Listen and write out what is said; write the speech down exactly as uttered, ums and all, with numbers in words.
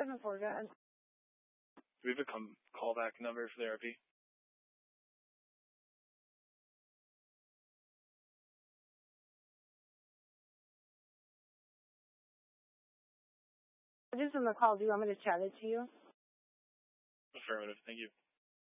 seven four, go ahead. Do we have a come callback number for therapy? It is in the call. Do you want me to chat it to you? Affirmative. Thank you.